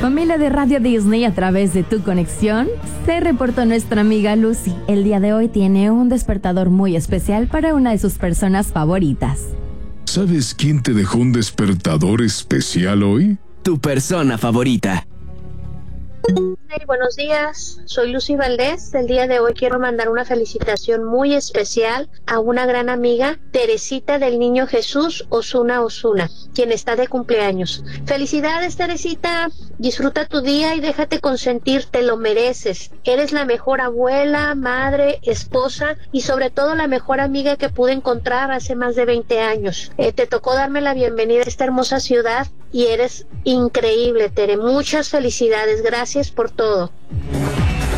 Familia de Radio Disney, a través de tu conexión, se reportó nuestra amiga Lucy. El día de hoy tiene un despertador muy especial para una de sus personas favoritas. ¿Sabes quién te dejó un despertador especial hoy? Tu persona favorita. Hey, buenos días, soy Lucy Valdés. El día de hoy quiero mandar una felicitación muy especial a una gran amiga, Teresita del Niño Jesús Osuna, quien está de cumpleaños. Felicidades, Teresita, disfruta tu día y déjate consentir, te lo mereces. Eres la mejor abuela, madre, esposa y sobre todo la mejor amiga que pude encontrar hace más de 20 años. Te tocó darme la bienvenida a esta hermosa ciudad y eres increíble, Tere. Muchas felicidades, gracias por todo.